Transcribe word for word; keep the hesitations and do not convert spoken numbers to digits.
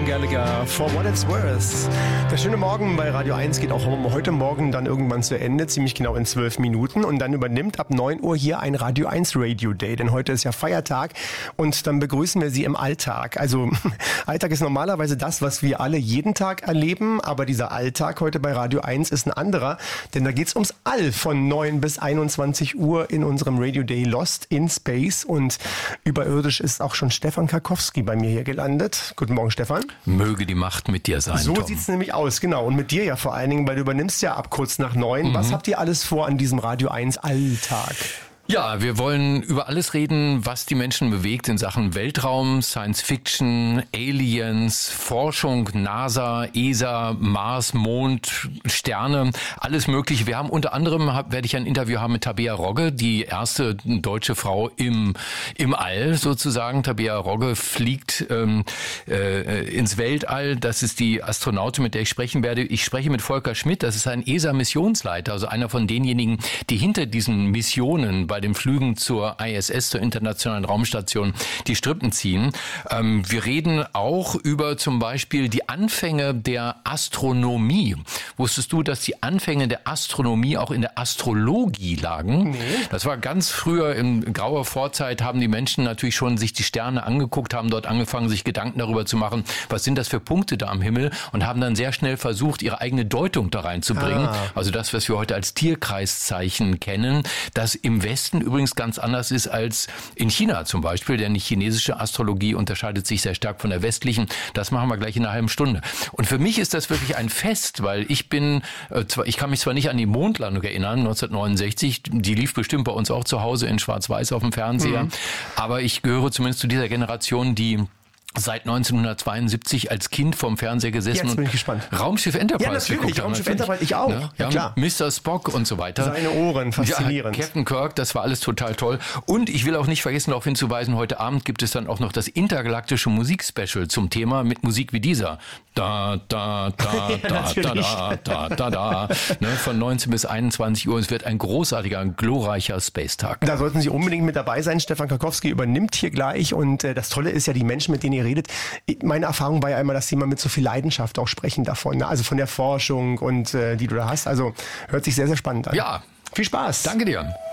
Gallagher, For What It's Worth. Der schöne Morgen bei Radio eins geht auch heute Morgen dann irgendwann zu Ende, ziemlich genau in zwölf Minuten. Und dann übernimmt ab neun Uhr hier ein Radio eins Radio Day, denn heute ist ja Feiertag und dann begrüßen wir Sie im Alltag. Also Alltag ist normalerweise das, was wir alle jeden Tag erleben, aber dieser Alltag heute bei Radio eins ist ein anderer, denn da geht's ums All von neun bis einundzwanzig Uhr in unserem Radio Day Lost in Space. Und überirdisch ist auch schon Stefan Karkowski bei mir hier gelandet. Guten Morgen, Stefan. Möge die Macht mit dir sein, So Tom. sieht's nämlich aus, genau. Und mit dir ja vor allen Dingen, weil du übernimmst ja ab kurz nach neun. Mhm. Was habt ihr alles vor an diesem Radio eins Alltag? Ja, wir wollen über alles reden, was die Menschen bewegt in Sachen Weltraum, Science Fiction, Aliens, Forschung, NASA, E S A, Mars, Mond, Sterne, alles Mögliche. Wir haben unter anderem, hab, werde ich ein Interview haben mit Tabea Rogge, die erste deutsche Frau im im All sozusagen. Tabea Rogge fliegt ähm, äh, ins Weltall. Das ist die Astronautin, mit der ich sprechen werde. Ich spreche mit Volker Schmidt, das ist ein E S A-Missionsleiter, also einer von denjenigen, die hinter diesen Missionen bei den Flügen zur I S S, zur Internationalen Raumstation, die Strippen ziehen. Ähm, wir reden auch über zum Beispiel die Anfänge der Astronomie. Wusstest du, dass die Anfänge der Astronomie auch in der Astrologie lagen? Nee. Das war ganz früher, in grauer Vorzeit, haben die Menschen natürlich schon sich die Sterne angeguckt, haben dort angefangen, sich Gedanken darüber zu machen, was sind das für Punkte da am Himmel, und haben dann sehr schnell versucht, ihre eigene Deutung da reinzubringen. Ah. Also das, was wir heute als Tierkreiszeichen kennen, das im Westen übrigens ganz anders ist als in China zum Beispiel, denn die chinesische Astrologie unterscheidet sich sehr stark von der westlichen. Das machen wir gleich in einer halben Stunde. Und für mich ist das wirklich ein Fest, weil ich bin, äh, zwar, ich kann mich zwar nicht an die Mondlandung erinnern, neunzehnhundertneunundsechzig, die lief bestimmt bei uns auch zu Hause in Schwarz-Weiß auf dem Fernseher, mhm. aber ich gehöre zumindest zu dieser Generation, die seit neunzehnhundertzweiundsiebzig als Kind vorm Fernseher gesessen Jetzt bin ich gespannt. und Raumschiff Enterprise ja, natürlich, geguckt Raumschiff haben. Enterprise, ich auch. Ja, ja, klar. Mister Spock und so weiter. Seine Ohren, faszinierend. Ja, Captain Kirk, das war alles total toll. Und ich will auch nicht vergessen, darauf hinzuweisen, heute Abend gibt es dann auch noch das intergalaktische Musikspecial zum Thema mit Musik wie dieser. Da, da, da, da, da, da, da, da, da. Ne, von neunzehn bis einundzwanzig Uhr. Es wird ein großartiger, glorreicher Space-Tag. Da sollten Sie unbedingt mit dabei sein. Stefan Karkowski übernimmt hier gleich. Und äh, das Tolle ist ja, die Menschen, mit denen ihr redet, meine Erfahrung war ja immer, dass sie immer mit so viel Leidenschaft auch sprechen davon. Ne? Also von der Forschung und äh, die du da hast. Also hört sich sehr, sehr spannend an. Ja. Viel Spaß. Danke dir.